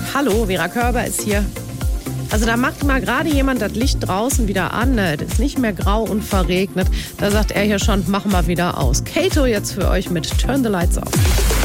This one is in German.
Hallo, Vera Körber ist hier. Also da macht mal gerade jemand das Licht draußen wieder an, ne? Das ist nicht mehr grau und verregnet. Da sagt er hier schon, mach mal wieder aus. Kato jetzt für euch mit Turn the Lights Off.